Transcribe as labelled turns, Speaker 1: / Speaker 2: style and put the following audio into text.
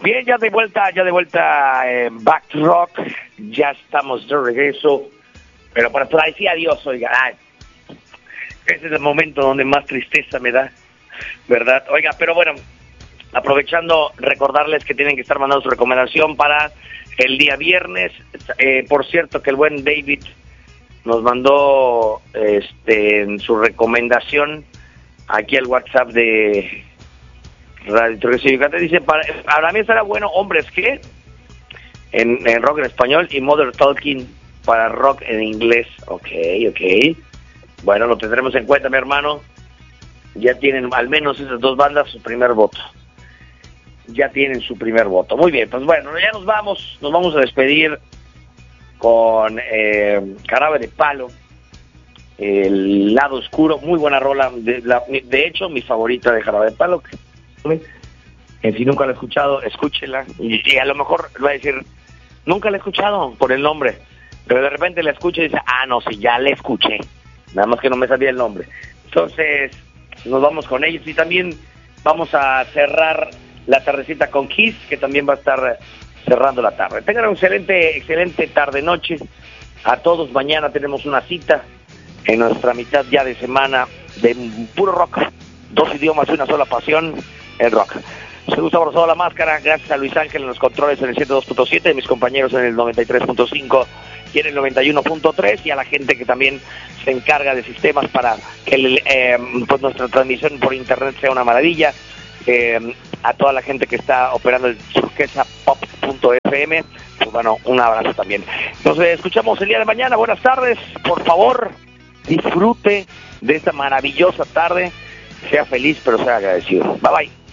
Speaker 1: Bien, ya de vuelta en Back to Rock, ya estamos de regreso, pero para decir adiós, oiga, ese es el momento donde más tristeza me da, ¿verdad? Oiga, pero bueno, aprovechando, recordarles que tienen que estar mandando su recomendación para el día viernes. Por cierto, que el buen David nos mandó su recomendación aquí al WhatsApp de Radio Progresivo Yucatán. Dice, para mí estará bueno Hombres ¿Qué? En rock en español y Mother Talking para rock en inglés. Ok. Bueno, lo tendremos en cuenta, mi hermano. Ya tienen al menos esas dos bandas su primer voto. Ya tienen su primer voto. Muy bien, pues bueno, ya nos vamos a despedir con Jarabe de Palo, El Lado Oscuro, muy buena rola, de hecho mi favorita de Jarabe de Palo. Si nunca la he escuchado, escúchela, y a lo mejor va a decir, nunca la he escuchado por el nombre, pero de repente la escucha y dice, no, sí, ya la escuché, nada más que no me sabía el nombre. Entonces nos vamos con ellos y también vamos a cerrar la tardecita con Kiss, que también va a estar cerrando la tarde. Tengan una excelente tarde-noche a todos. Mañana tenemos una cita en nuestra mitad ya de semana de puro rock, 2 idiomas y una sola pasión, el rock. Soy Gustavo Rosado La Máscara, gracias a Luis Ángel en los controles en el 102.7, mis compañeros en el 93.5 y en el 91.3, y a la gente que también se encarga de sistemas para que pues nuestra transmisión por internet sea una maravilla. A toda la gente que está operando el turquesapop.fm, pues bueno, un abrazo también. Nos escuchamos el día de mañana. Buenas tardes, por favor, disfrute de esta maravillosa tarde, sea feliz pero sea agradecido. Bye bye.